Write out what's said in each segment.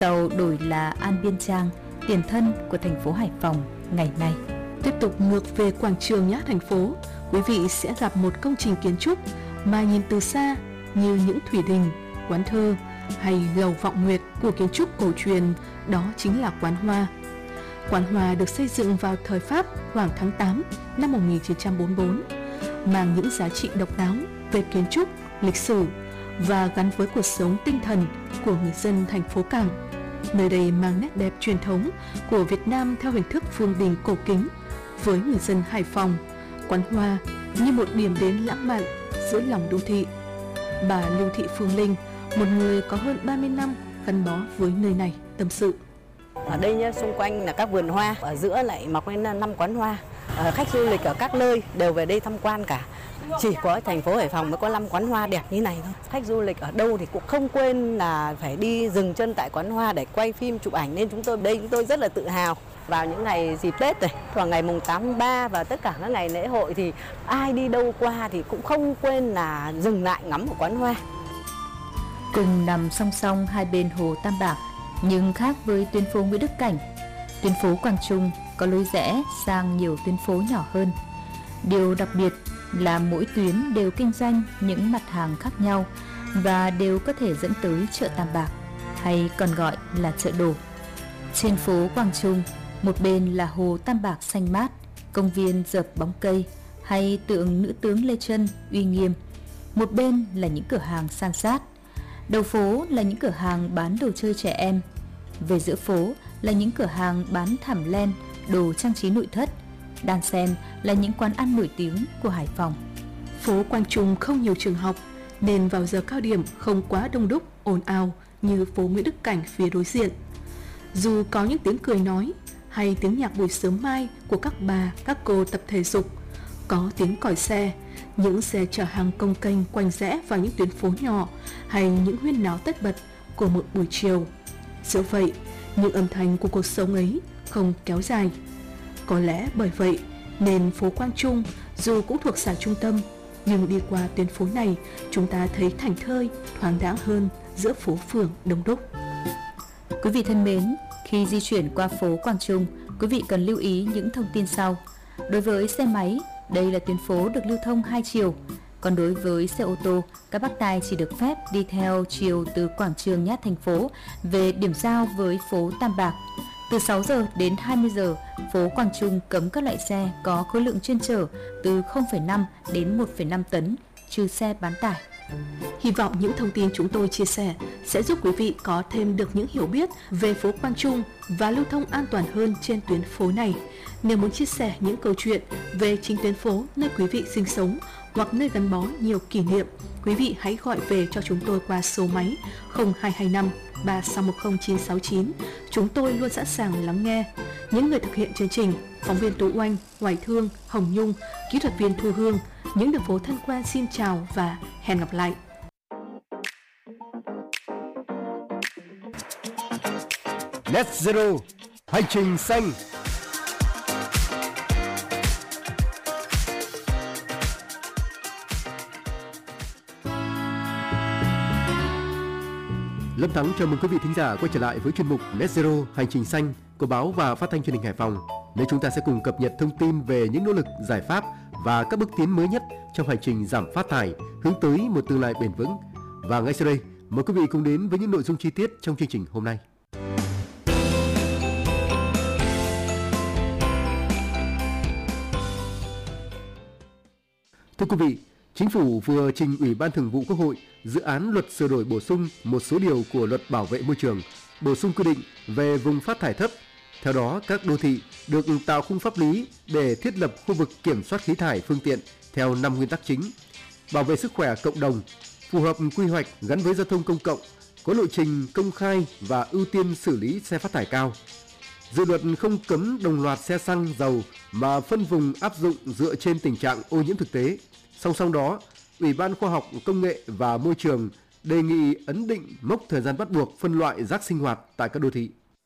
Tàu đổi là An Biên Trang, tiền thân của thành phố Hải Phòng ngày nay. Tiếp tục ngược về quảng trường nhá thành phố, quý vị sẽ gặp một công trình kiến trúc mà nhìn từ xa như những thủy đình, quán thơ hay lầu vọng nguyệt của kiến trúc cổ truyền, đó chính là quán Hoa. Quán Hoa được xây dựng vào thời Pháp khoảng tháng 8 năm 1944, mang những giá trị độc đáo về kiến trúc, lịch sử và gắn với cuộc sống tinh thần của người dân thành phố Cảng. Nơi đây mang nét đẹp truyền thống của Việt Nam theo hình thức phương đình cổ kính. Với người dân Hải Phòng, quán Hoa như một điểm đến lãng mạn giữa lòng đô thị. Bà Lưu Thị Phương Linh, một người có hơn 30 năm gắn bó với nơi này, tâm sự. Ở đây nhá, xung quanh là các vườn hoa, ở giữa lại mọc lên 5 quán hoa. Khách du lịch ở các nơi đều về đây tham quan cả. Chỉ có thành phố Hải Phòng mới có 5 quán hoa đẹp như này thôi. Khách du lịch ở đâu thì cũng không quên là phải đi dừng chân tại quán hoa để quay phim chụp ảnh, nên chúng tôi rất là tự hào. Vào những ngày dịp Tết này, vào ngày mùng 8 tháng 3 và tất cả các ngày lễ hội thì ai đi đâu qua thì cũng không quên là dừng lại ngắm một quán hoa. Cùng nằm song song hai bên hồ Tam Bạc, nhưng khác với tuyến phố Nguyễn Đức Cảnh, tuyến phố Quang Trung có lối rẽ sang nhiều tuyến phố nhỏ hơn. Điều đặc biệt là mỗi tuyến đều kinh doanh những mặt hàng khác nhau và đều có thể dẫn tới chợ Tam Bạc, hay còn gọi là chợ đồ. Trên phố Quang Trung, một bên là hồ Tam Bạc xanh mát, công viên dợp bóng cây hay tượng nữ tướng Lê Chân uy nghiêm. Một bên là những cửa hàng san sát. Đầu phố là những cửa hàng bán đồ chơi trẻ em. Về giữa phố là những cửa hàng bán thảm len, đồ trang trí nội thất. Đan xen là những quán ăn nổi tiếng của Hải Phòng. Phố Quang Trung không nhiều trường học nên vào giờ cao điểm không quá đông đúc, ồn ào như phố Nguyễn Đức Cảnh phía đối diện. Dù có những tiếng cười nói hay tiếng nhạc buổi sớm mai của các bà, các cô tập thể dục, có tiếng còi xe, những xe chở hàng cồng kềnh quanh rẽ vào những tuyến phố nhỏ hay những huyên náo tất bật của một buổi chiều. Dẫu vậy, những âm thanh của cuộc sống ấy không kéo dài. Có lẽ bởi vậy nên phố Quang Trung dù cũng thuộc xã trung tâm, nhưng đi qua tuyến phố này chúng ta thấy thảnh thơi, thoáng đãng hơn giữa phố phường đông đúc. Quý vị thân mến, khi di chuyển qua phố Quang Trung, quý vị cần lưu ý những thông tin sau. Đối với xe máy, đây là tuyến phố được lưu thông hai chiều. Còn đối với xe ô tô, các bác tài chỉ được phép đi theo chiều từ quảng trường Nhát thành phố về điểm giao với phố Tam Bạc. Từ 6 giờ đến 20 giờ, phố Quang Trung cấm các loại xe có khối lượng chuyên chở từ 0,5 đến 1,5 tấn, trừ xe bán tải. Hy vọng những thông tin chúng tôi chia sẻ sẽ giúp quý vị có thêm được những hiểu biết về phố Quang Trung và lưu thông an toàn hơn trên tuyến phố này. Nếu muốn chia sẻ những câu chuyện về chính tuyến phố nơi quý vị sinh sống hoặc nơi gắn bó nhiều kỷ niệm, quý vị hãy gọi về cho chúng tôi qua số máy 0225 3610 969. Chúng tôi luôn sẵn sàng lắng nghe. Những người thực hiện chương trình, phóng viên Tú Oanh, Hoài Thương, Hồng Nhung, kỹ thuật viên Thu Hương, những đường phố thân quen xin chào và hẹn gặp lại. Net Zero, hành trình xanh. Lâm Thắng chào mừng quý vị thính giả quay trở lại với chuyên mục Net Zero, hành trình xanh của báo và phát thanh truyền hình Hải Phòng, nơi chúng ta sẽ cùng cập nhật thông tin về những nỗ lực, giải pháp và các bước tiến mới nhất trong hành trình giảm phát thải hướng tới một tương lai bền vững. Và ngay sau đây, mời quý vị cùng đến với những nội dung chi tiết trong chương trình hôm nay. Thưa quý vị, Chính phủ vừa trình Ủy ban Thường vụ Quốc hội dự án luật sửa đổi bổ sung một số điều của luật bảo vệ môi trường, bổ sung quy định về vùng phát thải thấp. Theo đó, các đô thị được tạo khung pháp lý để thiết lập khu vực kiểm soát khí thải phương tiện theo 5 nguyên tắc chính: bảo vệ sức khỏe cộng đồng, phù hợp quy hoạch gắn với giao thông công cộng, có lộ trình công khai và ưu tiên xử lý xe phát thải cao. Dự luật không cấm đồng loạt xe xăng, dầu mà phân vùng áp dụng dựa trên tình trạng ô nhiễm thực tế. Song song đó, Ủy ban Khoa học, Công nghệ và Môi trường đề nghị ấn định mốc thời gian bắt buộc phân loại rác sinh hoạt tại các đô thị.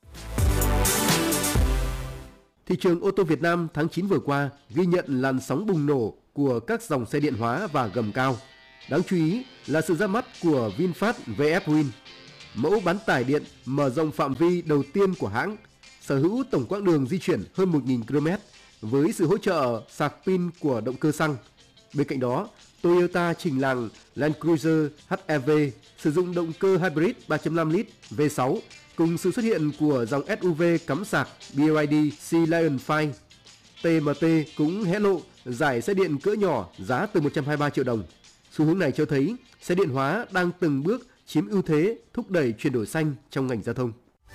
Thị trường ô tô Việt Nam tháng 9 vừa qua ghi nhận làn sóng bùng nổ của các dòng xe điện hóa và gầm cao. Đáng chú ý là sự ra mắt của VinFast VF Win. mẫu bán tải điện mở rộng phạm vi đầu tiên của hãng, sở hữu tổng quãng đường di chuyển hơn 1.000 km với sự hỗ trợ sạc pin của động cơ xăng. Bên cạnh đó, Toyota trình làng Land Cruiser HEV sử dụng động cơ hybrid 3.5 lít V6 cùng sự xuất hiện của dòng SUV cắm sạc BYD Sea Lion 5. TMT cũng hé lộ giải xe điện cỡ nhỏ giá từ 123 triệu đồng. Xu hướng này cho thấy xe điện hóa đang từng bước chiếm ưu thế thúc đẩy chuyển đổi xanh trong ngành giao thông.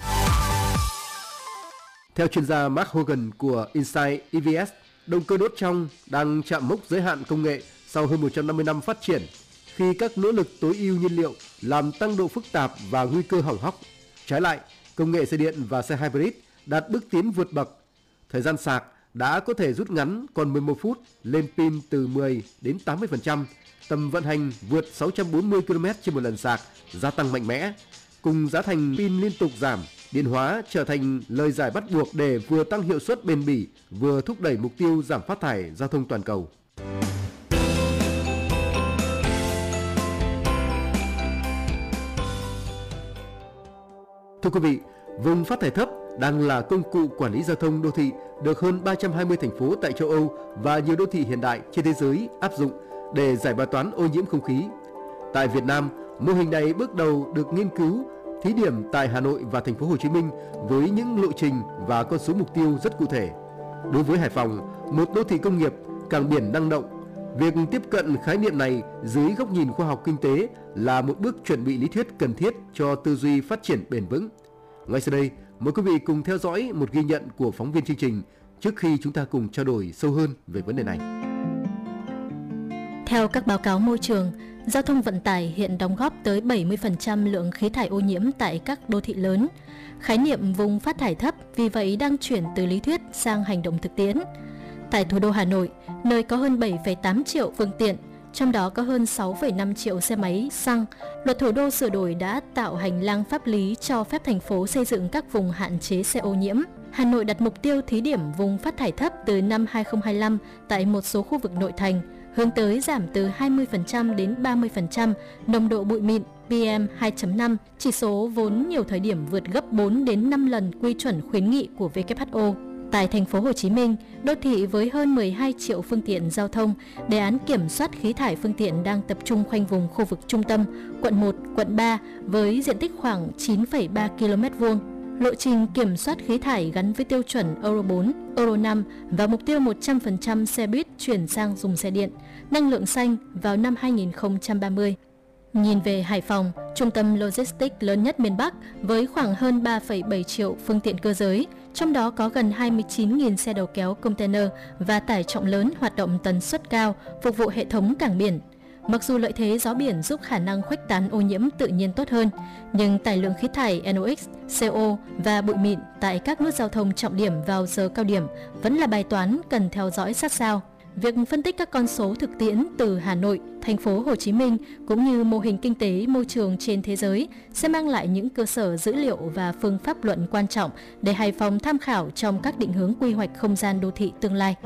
Theo chuyên gia Mark Hogan của Insight EVS, động cơ đốt trong đang chạm mốc giới hạn công nghệ sau hơn 150 năm phát triển, khi các nỗ lực tối ưu nhiên liệu làm tăng độ phức tạp và nguy cơ hỏng hóc. Trái lại, công nghệ xe điện và xe hybrid đạt bước tiến vượt bậc. Thời gian sạc đã có thể rút ngắn còn 11 phút lên pin từ 10 đến 80%, tầm vận hành vượt 640 km trên một lần sạc gia tăng mạnh mẽ. Cùng giá thành pin liên tục giảm, điện hóa trở thành lời giải bắt buộc để vừa tăng hiệu suất bền bỉ, vừa thúc đẩy mục tiêu giảm phát thải giao thông toàn cầu. Thưa quý vị, vùng phát thải thấp đang là công cụ quản lý giao thông đô thị được hơn 320 thành phố tại châu Âu và nhiều đô thị hiện đại trên thế giới áp dụng để giải bài toán ô nhiễm không khí. Tại Việt Nam, mô hình này bước đầu được nghiên cứu, thí điểm tại Hà Nội và thành phố Hồ Chí Minh với những lộ trình và con số mục tiêu rất cụ thể. Đối với Hải Phòng, một đô thị công nghiệp, cảng biển năng động, việc tiếp cận khái niệm này dưới góc nhìn khoa học kinh tế là một bước chuẩn bị lý thuyết cần thiết cho tư duy phát triển bền vững. Ngay sau đây, mời quý vị cùng theo dõi một ghi nhận của phóng viên chương trình trước khi chúng ta cùng trao đổi sâu hơn về vấn đề này. Theo các báo cáo môi trường, giao thông vận tải hiện đóng góp tới 70% lượng khí thải ô nhiễm tại các đô thị lớn. Khái niệm vùng phát thải thấp vì vậy đang chuyển từ lý thuyết sang hành động thực tiễn. Tại thủ đô Hà Nội, nơi có hơn 7,8 triệu phương tiện, trong đó có hơn 6,5 triệu xe máy xăng, luật thủ đô sửa đổi đã tạo hành lang pháp lý cho phép thành phố xây dựng các vùng hạn chế xe ô nhiễm. Hà Nội đặt mục tiêu thí điểm vùng phát thải thấp từ năm 2025 tại một số khu vực nội thành, hướng tới giảm từ 20% đến 30% nồng độ bụi mịn PM2.5, chỉ số vốn nhiều thời điểm vượt gấp 4 đến 5 lần quy chuẩn khuyến nghị của WHO. Tại thành phố Hồ Chí Minh, đô thị với hơn 12 triệu phương tiện giao thông, đề án kiểm soát khí thải phương tiện đang tập trung khoanh vùng khu vực trung tâm, quận 1, quận 3 với diện tích khoảng 9,3 km2. Lộ trình kiểm soát khí thải gắn với tiêu chuẩn Euro 4, Euro 5 và mục tiêu 100% xe buýt chuyển sang dùng xe điện, năng lượng xanh vào năm 2030. Nhìn về Hải Phòng, trung tâm logistics lớn nhất miền Bắc với khoảng hơn 3,7 triệu phương tiện cơ giới, trong đó có gần 29.000 xe đầu kéo container và tải trọng lớn hoạt động tần suất cao, phục vụ hệ thống cảng biển. Mặc dù lợi thế gió biển giúp khả năng khuếch tán ô nhiễm tự nhiên tốt hơn, nhưng tải lượng khí thải NOx, CO và bụi mịn tại các nút giao thông trọng điểm vào giờ cao điểm vẫn là bài toán cần theo dõi sát sao. Việc phân tích các con số thực tiễn từ Hà Nội, thành phố Hồ Chí Minh cũng như mô hình kinh tế môi trường trên thế giới sẽ mang lại những cơ sở dữ liệu và phương pháp luận quan trọng để Hải Phòng tham khảo trong các định hướng quy hoạch không gian đô thị tương lai.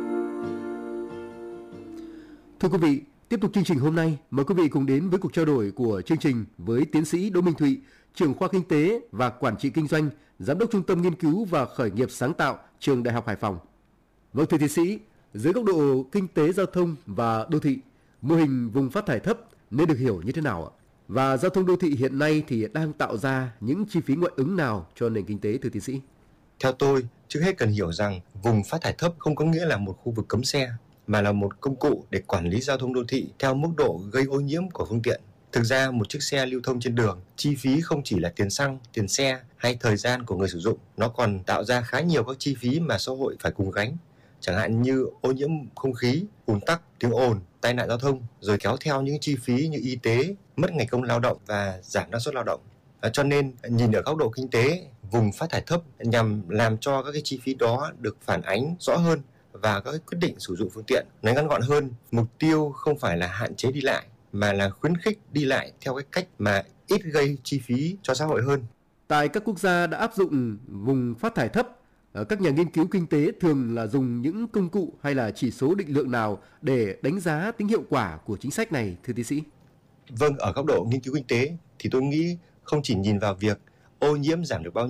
Thưa quý vị, tiếp tục chương trình hôm nay, mời quý vị cùng đến với cuộc trao đổi của chương trình với tiến sĩ Đỗ Minh Thụy, trưởng khoa kinh tế và quản trị kinh doanh, giám đốc trung tâm nghiên cứu và khởi nghiệp sáng tạo trường Đại học Hải Phòng. Vâng, thưa tiến sĩ, dưới góc độ kinh tế giao thông và đô thị, mô hình vùng phát thải thấp nên được hiểu như thế nào ạ? Và giao thông đô thị hiện nay thì đang tạo ra những chi phí ngoại ứng nào cho nền kinh tế, thưa tiến sĩ? Theo tôi, trước hết cần hiểu rằng vùng phát thải thấp không có nghĩa là một khu vực cấm xe, mà là một công cụ để quản lý giao thông đô thị theo mức độ gây ô nhiễm của phương tiện. Thực ra, một chiếc xe lưu thông trên đường, chi phí không chỉ là tiền xăng, tiền xe hay thời gian của người sử dụng, nó còn tạo ra khá nhiều các chi phí mà xã hội phải cùng gánh. Chẳng hạn như ô nhiễm không khí, ùn tắc, tiếng ồn, tai nạn giao thông, rồi kéo theo những chi phí như y tế, mất ngày công lao động và giảm năng suất lao động. Cho nên, nhìn ở góc độ kinh tế, vùng phát thải thấp nhằm làm cho các cái chi phí đó được phản ánh rõ hơn và các quyết định sử dụng phương tiện nói ngắn gọn hơn. Mục tiêu không phải là hạn chế đi lại, mà là khuyến khích đi lại theo cái cách mà ít gây chi phí cho xã hội hơn. Tại các quốc gia đã áp dụng vùng phát thải thấp, các nhà nghiên cứu kinh tế thường là dùng những công cụ hay là chỉ số định lượng nào để đánh giá tính hiệu quả của chính sách này, thưa tiến sĩ? Vâng, ở góc độ nghiên cứu kinh tế thì tôi nghĩ không chỉ nhìn vào việc ô nhiễm giảm được bao nhiêu